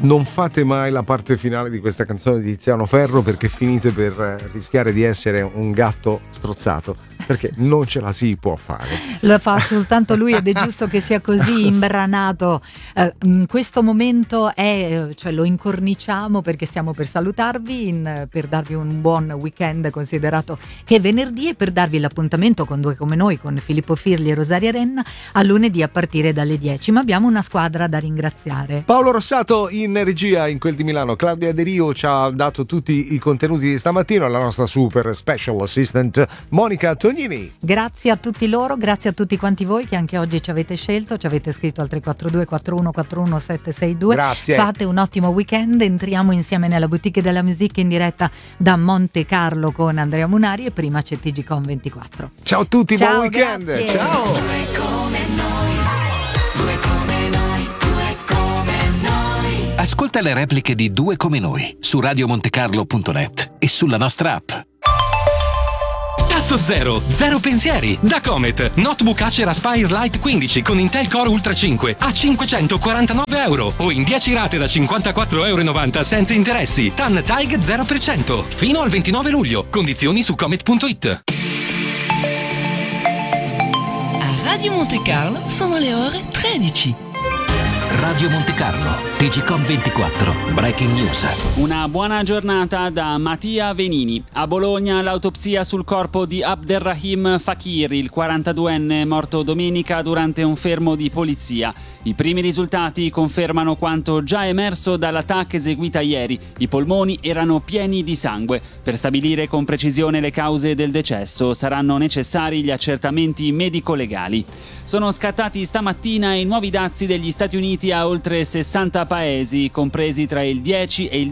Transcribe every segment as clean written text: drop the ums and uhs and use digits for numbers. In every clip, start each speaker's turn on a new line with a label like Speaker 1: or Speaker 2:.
Speaker 1: Non fate mai la parte finale di questa canzone di Tiziano Ferro, perché finite per rischiare di essere un gatto strozzato, perché non ce la si può fare.
Speaker 2: Lo fa soltanto lui ed è giusto che sia così imbranato. In questo momento cioè lo incorniciamo perché stiamo per salutarvi, per darvi un buon weekend, considerato che è venerdì, e per darvi l'appuntamento con Due Come Noi, con Filippo Firli e Rosaria Renna, a lunedì a partire dalle 10. Ma abbiamo una squadra da ringraziare.
Speaker 1: Paolo Rossato in regia, in quel di Milano. Claudia De Rio ci ha dato tutti i contenuti di stamattina, la nostra super special assistant Monica Tognini.
Speaker 2: Grazie a tutti loro, grazie a tutti quanti voi che anche oggi ci avete scelto, ci avete scritto al 342 4141 762.
Speaker 1: Grazie.
Speaker 2: Fate un ottimo weekend, entriamo insieme nella boutique della musica in diretta da Monte Carlo con Andrea Munari, e prima c'è TG Con 24.
Speaker 1: Ciao a tutti,
Speaker 2: ciao,
Speaker 1: buon weekend.
Speaker 2: Grazie.
Speaker 1: Ciao.
Speaker 3: Due come noi, due come noi, due come noi.
Speaker 4: Ascolta le repliche di Due Come Noi su radiomontecarlo.net e sulla nostra app.
Speaker 5: Tasso zero, zero pensieri. Da Comet, notebook Acer Aspire Lite 15 con Intel Core Ultra 5 a €549 o in 10 rate da €54,90 senza interessi. TAN TAIG 0% fino al 29 luglio. Condizioni su comet.it.
Speaker 6: A Radio Monte Carlo sono le ore 13.
Speaker 4: Radio Monte Carlo, TGCOM 24, Breaking News.
Speaker 7: Una buona giornata da Mattia Venini. A Bologna l'autopsia sul corpo di Abderrahim Fakir, il 42enne morto domenica durante un fermo di polizia. I primi risultati confermano quanto già emerso dalla TAC eseguita ieri. I polmoni erano pieni di sangue. Per stabilire con precisione le cause del decesso saranno necessari gli accertamenti medico-legali. Sono scattati stamattina i nuovi dazi degli Stati Uniti a oltre 60 paesi, compresi tra il 10 e il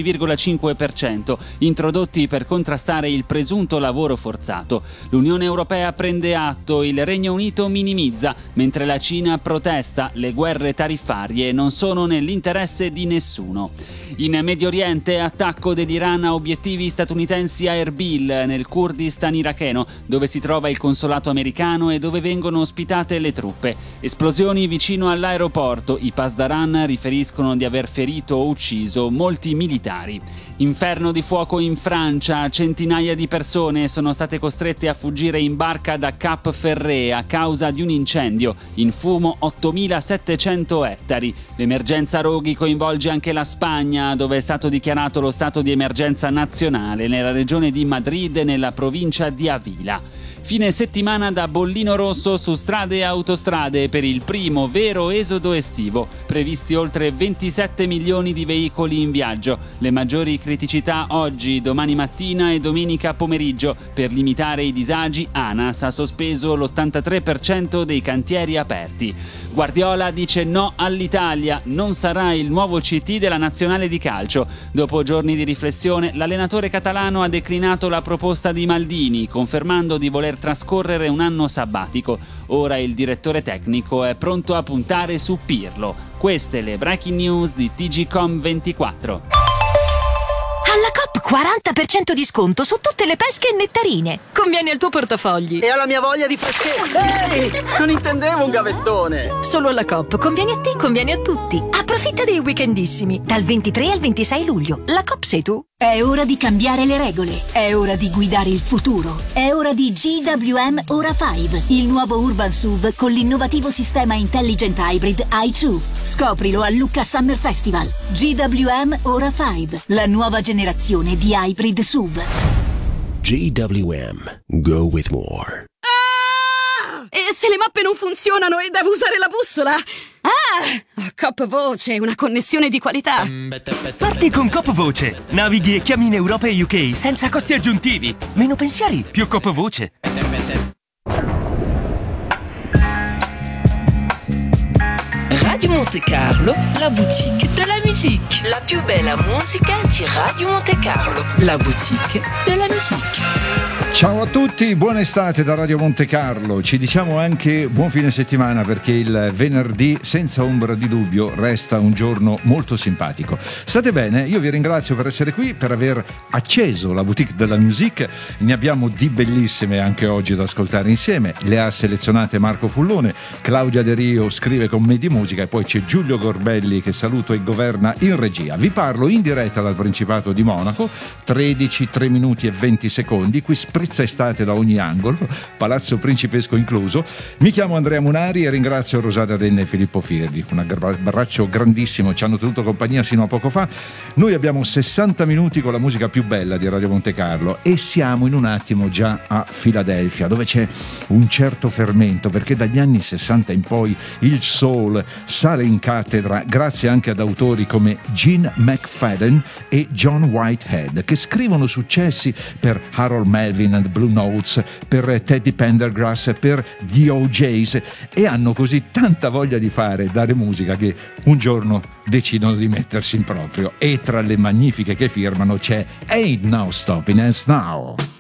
Speaker 7: 12,5%, introdotti per contrastare il presunto lavoro forzato. L'Unione Europea prende atto, il Regno Unito minimizza, mentre la Cina protesta. Le guerre tariffarie non sono nell'interesse di nessuno. In Medio Oriente, attacco dell'Iran a obiettivi statunitensi a Erbil, nel Kurdistan iracheno, dove si trova il consolato americano e dove vengono ospitate le truppe. Esplosioni vicino all'aeroporto. I Pasdaran riferiscono di aver ferito o ucciso molti militari. Inferno di fuoco in Francia. Centinaia di persone sono state costrette a fuggire in barca da Cap Ferré a causa di un incendio. In fumo 8.700 ettari. L'emergenza roghi coinvolge anche la Spagna, dove è stato dichiarato lo stato di emergenza nazionale nella regione di Madrid e nella provincia di Avila. Fine settimana da bollino rosso su strade e autostrade per il primo vero esodo estivo. Previsti oltre 27 milioni di veicoli in viaggio. Le maggiori criticità oggi, domani mattina e domenica pomeriggio. Per limitare i disagi, ANAS ha sospeso l'83% dei cantieri aperti. Guardiola dice no all'Italia, non sarà il nuovo CT della nazionale di calcio. Dopo giorni di riflessione, l'allenatore catalano ha declinato la proposta di Maldini, confermando di voler trascorrere un anno sabbatico. Ora il direttore tecnico è pronto a puntare su Pirlo. Queste le breaking news di TGCOM 24.
Speaker 8: Alla Coop 40% di sconto su tutte le pesche e nettarine. Conviene al tuo portafogli.
Speaker 9: E alla mia voglia di freschezza. Ehi, non intendevo un gavettone.
Speaker 8: Solo alla Coop. Conviene a te, conviene a tutti. Approfitta dei weekendissimi. Dal 23 al 26 luglio. La Coop sei tu.
Speaker 10: È ora di cambiare le regole. È ora di guidare il futuro. È ora di GWM Ora 5, il nuovo Urban SUV con l'innovativo sistema Intelligent Hybrid i2. Scoprilo al Lucca Summer Festival. GWM Ora 5, la nuova generazione di hybrid SUV.
Speaker 11: GWM. Go with more.
Speaker 12: E se le mappe non funzionano e devo usare la bussola? Coop Voce, una connessione di qualità.
Speaker 13: Parti con Coop Voce. Navighi e chiami in Europa e UK senza costi aggiuntivi. Meno pensieri, più Coop Voce.
Speaker 6: Radio Monte Carlo, la boutique de la musique. La più bella musica di Radio Monte Carlo. La boutique de la musique.
Speaker 14: Ciao a tutti, buona estate da Radio Monte Carlo. Ci diciamo anche buon fine settimana, perché il venerdì senza ombra di dubbio resta un giorno molto simpatico. State bene? Io vi ringrazio per essere qui, per aver acceso la boutique della musique. Ne abbiamo di bellissime anche oggi da ascoltare insieme. Le ha selezionate Marco Fullone, Claudia De Rio scrive con me di musica e poi c'è Giulio Gorbelli che saluto e governa in regia. Vi parlo in diretta dal Principato di Monaco, 13, 3 minuti e 20 secondi, qui sprizza estate da ogni angolo, palazzo principesco incluso. Mi chiamo Andrea Munari e ringrazio Rosaria Renna e Filippo Firri, un abbraccio grandissimo, ci hanno tenuto compagnia sino a poco fa. Noi abbiamo 60 minuti con la musica più bella di Radio Monte Carlo e siamo in un attimo già a Filadelfia, dove c'è un certo fermento, perché dagli anni 60 in poi il soul sale in cattedra grazie anche ad autori come Gene McFadden e John Whitehead, che scrivono successi per Harold Melvin and Blue Notes, per Teddy Pendergrass, per The OJs, e hanno così tanta voglia di dare musica che un giorno decidono di mettersi in proprio. E tra le magnifiche che firmano c'è Ain't No Stopping Us Now.